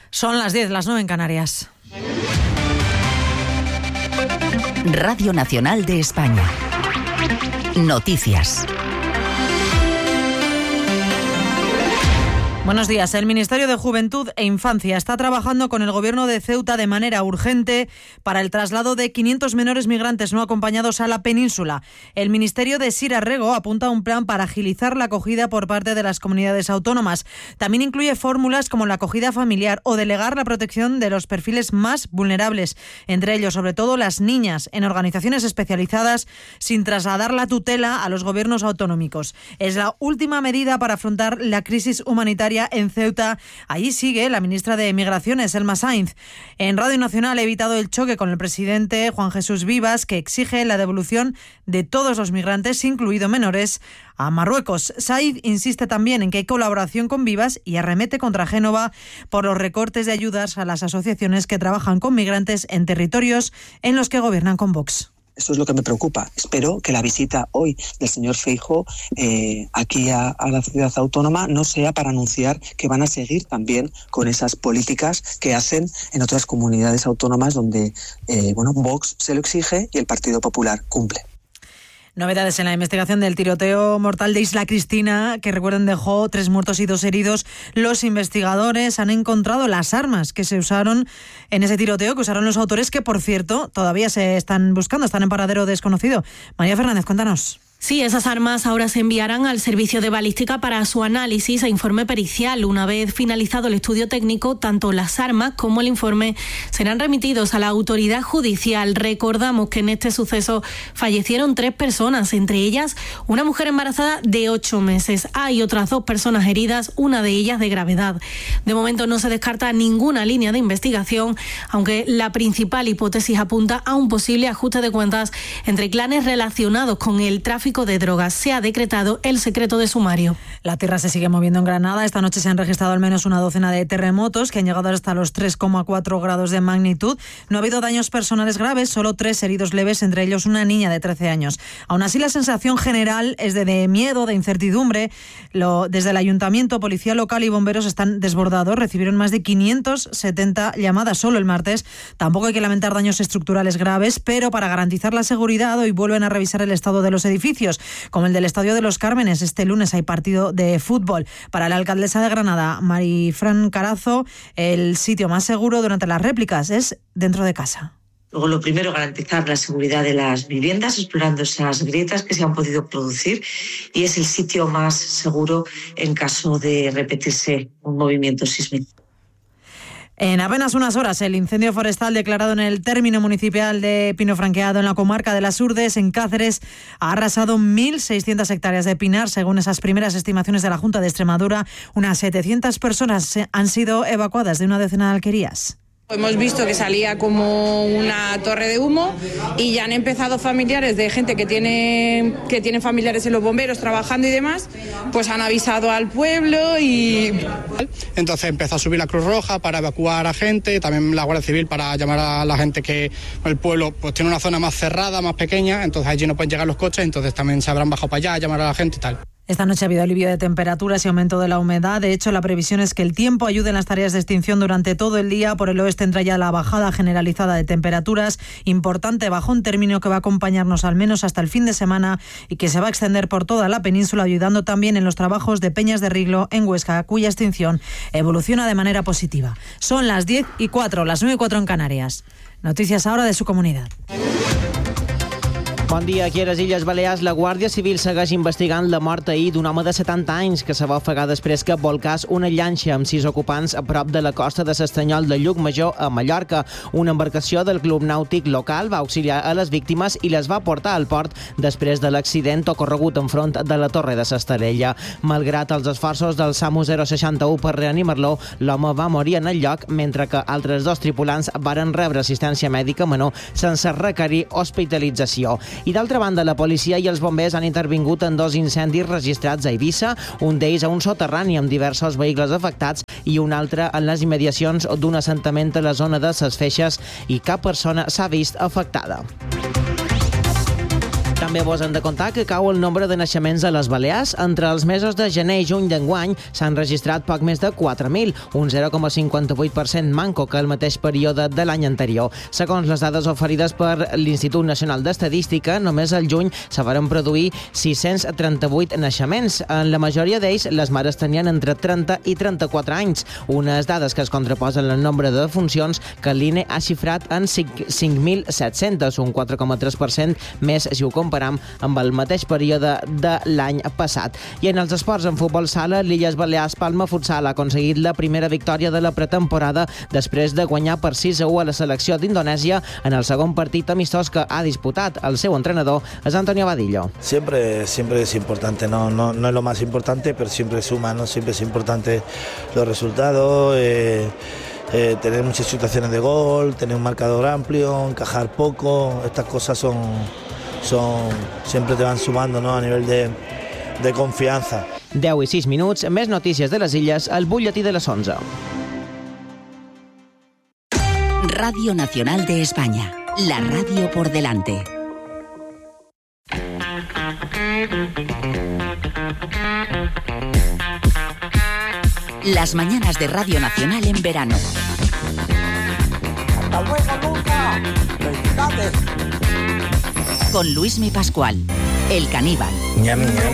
Son las 10, las 9 en Canarias. Radio Nacional de España. Noticias. Buenos días. El Ministerio de Juventud e Infancia está trabajando con el Gobierno de Ceuta de manera urgente para el traslado de 500 menores migrantes no acompañados a la península. El Ministerio de Sira Rego apunta a un plan para agilizar la acogida por parte de las comunidades autónomas. También incluye fórmulas como la acogida familiar o delegar la protección de los perfiles más vulnerables, entre ellos sobre todo las niñas, en organizaciones especializadas sin trasladar la tutela a los gobiernos autonómicos. Es la última medida para afrontar la crisis humanitaria en Ceuta. Allí sigue la ministra de Migraciones, Elma Sainz. En Radio Nacional ha evitado el choque con el presidente Juan Jesús Vivas, que exige la devolución de todos los migrantes, incluidos menores, a Marruecos. Sainz insiste también en que hay colaboración con Vivas y arremete contra Génova por los recortes de ayudas a las asociaciones que trabajan con migrantes en territorios en los que gobiernan con Vox. Eso es lo que me preocupa. Espero que la visita hoy del señor Feijóo aquí a la ciudad autónoma no sea para anunciar que van a seguir también con esas políticas que hacen en otras comunidades autónomas donde Vox se lo exige y el Partido Popular cumple. Novedades en la investigación del tiroteo mortal de Isla Cristina, que recuerden dejó 3 muertos y 2 heridos. Los investigadores han encontrado las armas que se usaron en ese tiroteo, que usaron los autores, que por cierto todavía se están buscando, están en paradero desconocido. María Fernández, cuéntanos. Sí, esas armas ahora se enviarán al servicio de balística para su análisis e informe pericial. Una vez finalizado el estudio técnico, tanto las armas como el informe serán remitidos a la autoridad judicial. Recordamos que en este suceso fallecieron 3 personas, entre ellas una mujer embarazada de 8 meses. Hay otras 2 personas heridas, una de ellas de gravedad. De momento no se descarta ninguna línea de investigación, aunque la principal hipótesis apunta a un posible ajuste de cuentas entre clanes relacionados con el tráfico de drogas. Se ha decretado el secreto de sumario. La tierra se sigue moviendo en Granada. Esta noche se han registrado al menos una docena de terremotos que han llegado hasta los 3,4 grados de magnitud. No ha habido daños personales graves, solo 3 heridos leves, entre ellos una niña de 13 años. Aún así, la sensación general es de miedo, de incertidumbre. Desde el Ayuntamiento, Policía Local y bomberos están desbordados. Recibieron más de 570 llamadas solo el martes. Tampoco hay que lamentar daños estructurales graves, pero para garantizar la seguridad hoy vuelven a revisar el estado de los edificios, como el del Estadio de los Cármenes. Este lunes hay partido de fútbol. Para la alcaldesa de Granada, Marifran Carazo, el sitio más seguro durante las réplicas es dentro de casa. Luego, lo primero, garantizar la seguridad de las viviendas, explorando esas grietas que se han podido producir, y es el sitio más seguro en caso de repetirse un movimiento sísmico. En apenas unas horas, el incendio forestal declarado en el término municipal de Pino Franqueado, en la comarca de las Urdes, en Cáceres, ha arrasado 1.600 hectáreas de pinar. Según esas primeras estimaciones de la Junta de Extremadura, unas 700 personas han sido evacuadas de una decena de alquerías. Hemos visto que salía como una torre de humo y ya han empezado familiares de gente que tiene familiares en los bomberos trabajando y demás, pues han avisado al pueblo y... Entonces empezó a subir la Cruz Roja para evacuar a gente, también la Guardia Civil para llamar a la gente, que el pueblo pues tiene una zona más cerrada, más pequeña, entonces allí no pueden llegar los coches, entonces también se habrán bajado para allá a llamar a la gente y tal. Esta noche ha habido alivio de temperaturas y aumento de la humedad. De hecho, la previsión es que el tiempo ayude en las tareas de extinción durante todo el día. Por el oeste entra ya la bajada generalizada de temperaturas. Importante bajón término que va a acompañarnos al menos hasta el fin de semana y que se va a extender por toda la península, ayudando también en los trabajos de Peñas de Riglo en Huesca, cuya extinción evoluciona de manera positiva. Son las 10:04, las 9:04 en Canarias. Noticias ahora de su comunidad. Bon dia. Aquí a les Illes Balears, la Guàrdia Civil segueix investigant la mort ahir d'un home de 70 anys que se va ofegar després que volcàs una llanxa amb 6 ocupants a prop de la costa de l'Estanyol de Llucmajor, a Mallorca. Una embarcació del Club Nàutic local va auxiliar a les víctimes i les va portar al port després de l'accident ocorregut enfront de la Torre de l'Estarella. Malgrat els esforços del SAMU 061 per reanimar-lo, l'home va morir en el lloc, mentre que altres 2 tripulants varen rebre assistència mèdica menor sense requerir hospitalització. I d'altra banda, la policia i els bombers han intervingut en 2 incendis registrats a Eivissa, un d'ells a un soterrani amb diversos vehicles afectats i un altre en les immediacions d'un assentament a la zona de Ses Feixes, i cap persona s'ha vist afectada. També vos hem de contar que cau el nombre de naixements a les Balears. Entre els mesos de gener i juny d'enguany s'han registrat poc més de 4.000, un 0,58% manco que el mateix període de l'any anterior. Segons les dades oferides per l'Institut Nacional d'Estadística, només al juny se varen produir 638 naixements. En la majoria d'ells, les mares tenien entre 30 i 34 anys. Unes dades que es contraposen al nombre de defuncions que l'INE ha xifrat en 5.700, un 4,3% més si ho comparam amb el mateix període de l'any passat. I en els esports, en futbol sala, l'Illes Balears Palma Futsal ha aconseguit la primera victòria de la pretemporada després de guanyar per 6-1 a la selecció d'Indonèsia en el segon partit amistós que ha disputat. El seu entrenador és Antonio Vadillo. Siempre es importante, no es lo más importante, pero siempre suma, ¿no? Siempre es importante los resultados, tener muchas situaciones de gol, tener un marcador amplio, encajar poco, estas cosas siempre te van sumando, ¿no? A nivel de confianza. 10 i 6 minuts, més notícies de les Illes al butlletí de les 11. Radio Nacional de España, la radio por delante. Las mañanas de Radio Nacional en verano. ¡Hasta luego, Luca! ¡Felicidades! Con Luismi Pascual, el caníbal. Ñami, ñami.